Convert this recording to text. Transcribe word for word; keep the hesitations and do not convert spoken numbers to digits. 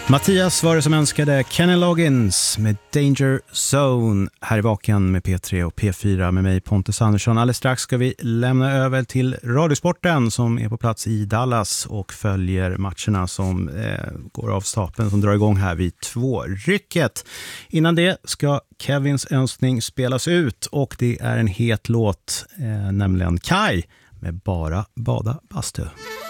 Mattias var det som önskade Kenny Loggins med Danger Zone här i Vaken med P tre och P fyra med mig Pontus Andersson. Alldeles strax ska vi lämna över till Radiosporten som är på plats i Dallas och följer matcherna som eh, går av stapeln som drar igång här vid två rycket. Innan det ska Kevins önskning spelas ut och det är en het låt, eh, nämligen Kai med Bara bada bastu.